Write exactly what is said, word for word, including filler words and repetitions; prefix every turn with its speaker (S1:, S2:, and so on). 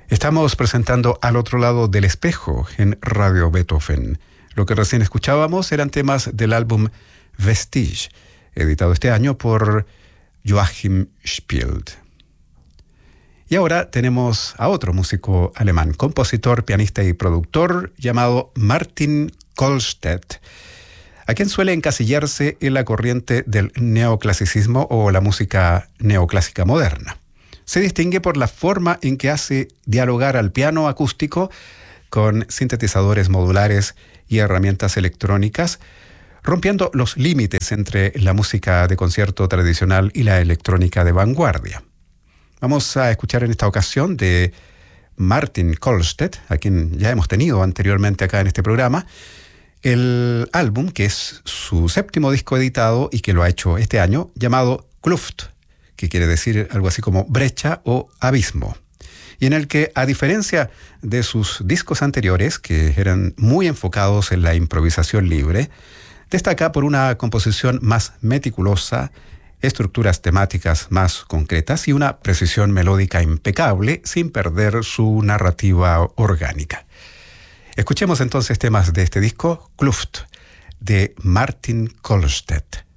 S1: Estamos presentando Al otro lado del espejo en Radio Beethoven. Lo que recién escuchábamos eran temas del álbum Vestige, editado este año por Joachim Spielt. Y ahora tenemos a otro músico alemán, compositor, pianista y productor llamado Martin Kohlstedt, a quien suele encasillarse en la corriente del neoclasicismo o la música neoclásica moderna. Se distingue por la forma en que hace dialogar al piano acústico con sintetizadores modulares y herramientas electrónicas, rompiendo los límites entre la música de concierto tradicional y la electrónica de vanguardia. Vamos a escuchar en esta ocasión de Martin Kohlstedt, a quien ya hemos tenido anteriormente acá en este programa, el álbum, que es su séptimo disco editado y que lo ha hecho este año, llamado Kluft, que quiere decir algo así como brecha o abismo, y en el que, a diferencia de sus discos anteriores, que eran muy enfocados en la improvisación libre, destaca por una composición más meticulosa, estructuras temáticas más concretas y una precisión melódica impecable sin perder su narrativa orgánica. Escuchemos entonces temas de este disco, Kluft, de Martin Kohlstedt.